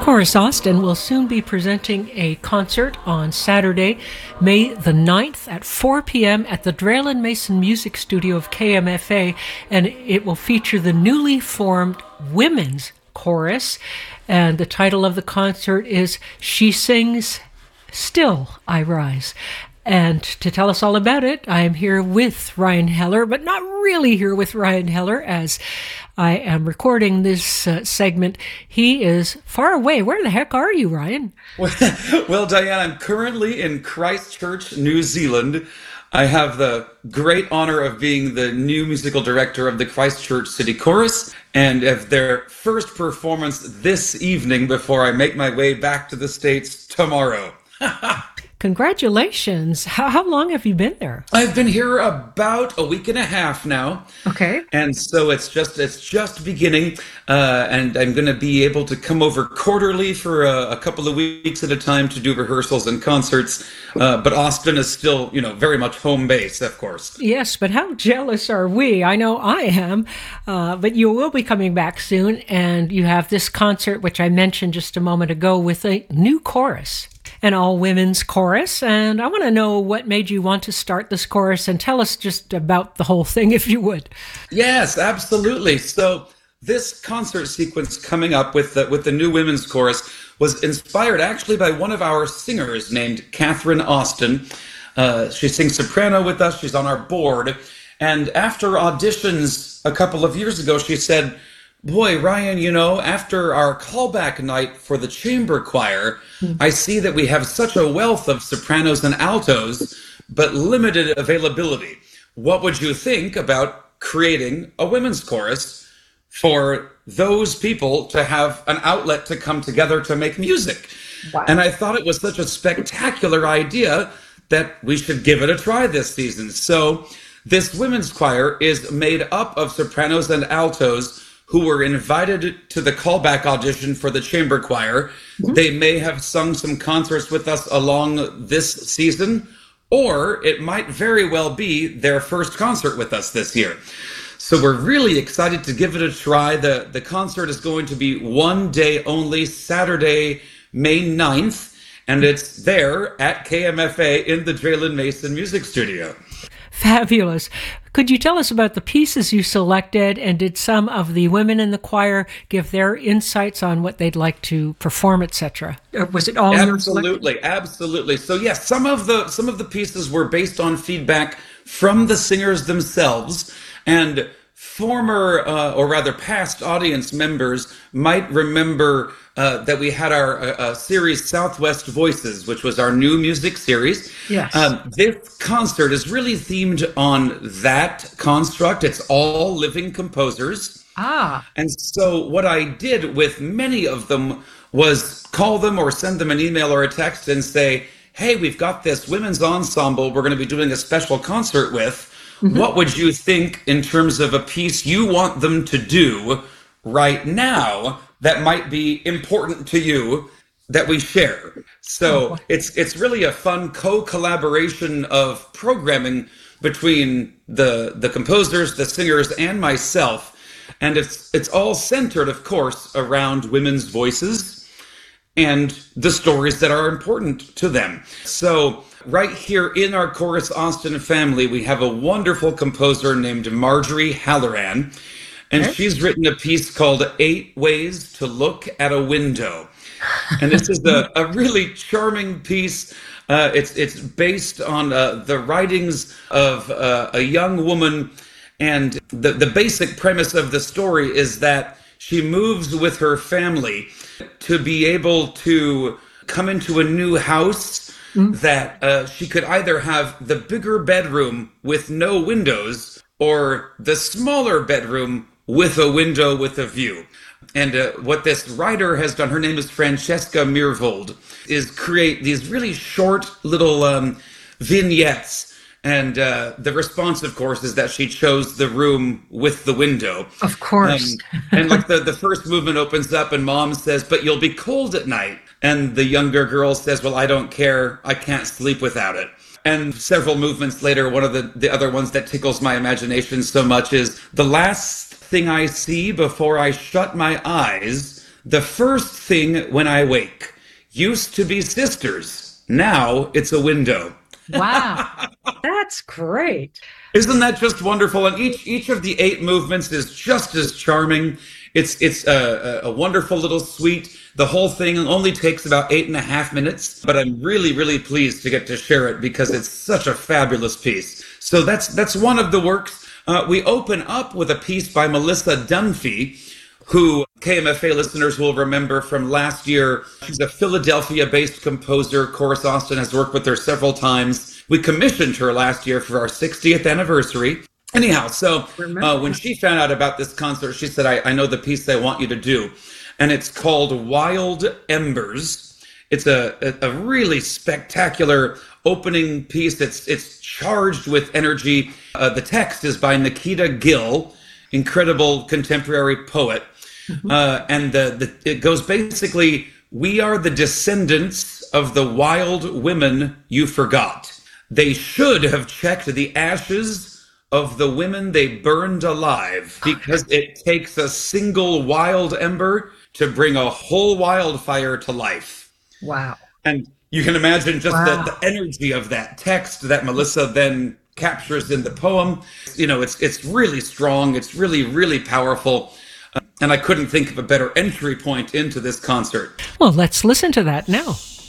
Chorus Austin will soon be presenting a concert on Saturday, May the 9th at 4 p.m. at the Draylen Mason Music Studio of KMFA, and it will feature the newly formed Women's Chorus. And the title of the concert is She Sings, Still I Rise. And to tell us all about it, I am here with Ryan Heller, but not really here with Ryan Heller as I am recording this segment. He is far away. Where the heck are you, Ryan? Well, Diane, I'm currently in Christchurch, New Zealand. I have the great honor of being the new musical director of the Christchurch City Chorus and of their first performance this evening before I make my way back to the States tomorrow. Congratulations. How long have you been there? I've been here about a week and a half now. Okay. And so it's just beginning. And I'm going to be able to come over quarterly for a couple of weeks at a time to do rehearsals and concerts. But Austin is still, very much home base, of course. Yes, but how jealous are we? I know I am. But you will be coming back soon. And you have this concert, which I mentioned just a moment ago, with a new chorus. An all-women's chorus, and I want to know what made you want to start this chorus, and tell us just about the whole thing, if you would. Yes, absolutely. So this concert sequence coming up with the new women's chorus was inspired actually by one of our singers named Catherine Austin. She sings soprano with us. She's on our board. And after auditions a couple of years ago, she said, "Boy, Ryan, after our callback night for the chamber choir, I see that we have such a wealth of sopranos and altos, but limited availability. What would you think about creating a women's chorus for those people to have an outlet to come together to make music?" Wow. And I thought it was such a spectacular idea that we should give it a try this season. So this women's choir is made up of sopranos and altos who were invited to the callback audition for the chamber choir. Mm-hmm. They may have sung some concerts with us along this season, or it might very well be their first concert with us this year. So we're really excited to give it a try. The concert is going to be one day only, Saturday, May 9th, and it's there at KMFA in the Draylen Mason Music Studio. Fabulous. Could you tell us about the pieces you selected, and did some of the women in the choir give their insights on what they'd like to perform, etc.? Or was it all Absolutely. So yes, some of the pieces were based on feedback from the singers themselves, and former or rather past audience members might remember that we had our series Southwest Voices, which was our new music series. Yes. This concert is really themed on that construct. It's all living composers. And so what I did with many of them was call them or send them an email or a text and say, "Hey, we've got this women's ensemble we're going to be doing a special concert with. Mm-hmm. What would you think in terms of a piece you want them to do right now that might be important to you that we share?" So it's really a fun co-collaboration of programming between the composers, the singers, and myself. And it's all centered, of course, around women's voices and the stories that are important to them. So right here in our Chorus Austin family, we have a wonderful composer named Marjorie Halloran. And she's written a piece called 8 Ways to Look at a Window. And this is a really charming piece. It's based on the writings of a young woman. And the basic premise of the story is that she moves with her family to be able to come into a new house that she could either have the bigger bedroom with no windows or the smaller bedroom with a window with a view. And what this writer has done, her name is Francesca Mirvold, is create these really short little vignettes. And the response, of course, is that she chose the room with the window. Of course. And like the first movement opens up and mom says, "But you'll be cold at night." And the younger girl says, "Well, I don't care. I can't sleep without it." And several movements later, one of the other ones that tickles my imagination so much is, "The last thing I see before I shut my eyes, The first thing when I wake used to be sisters. Now it's a window. Wow. That's great. Isn't that just wonderful? And each of the 8 movements is just as charming. It's a wonderful little suite. The whole thing only takes about 8.5 minutes, but I'm really, really pleased to get to share it because it's such a fabulous piece. So that's one of the works. We open up with a piece by Melissa Dunphy, who KMFA listeners will remember from last year. She's a Philadelphia-based composer. Chorus Austin has worked with her several times. We commissioned her last year for our 60th anniversary. Anyhow, so when she found out about this concert, she said, I know the piece they want you to do. And it's called Wild Embers. It's a really spectacular opening piece. It's charged with energy. The text is by Nikita Gill, incredible contemporary poet. And it goes basically, we are the descendants of the wild women you forgot. They should have checked the ashes of the women they burned alive, because it takes a single wild ember to bring a whole wildfire to life. Wow. And you can imagine just the energy of that text that Melissa then captures in the poem. You know, it's really strong. It's really, really powerful. And I couldn't think of a better entry point into this concert. Well, let's listen to that now.